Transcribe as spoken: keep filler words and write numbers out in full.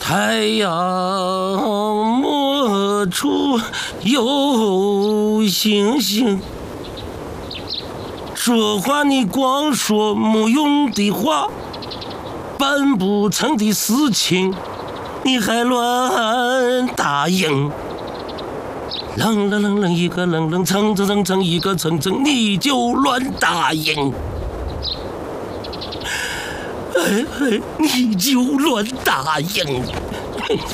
太阳没处有星星。说话你光说没用的话，办不成的事情你还乱答应。愣愣愣愣一个愣愣，蹭蹭蹭蹭一个蹭蹭，你就乱答应。哎哎，你就乱答应。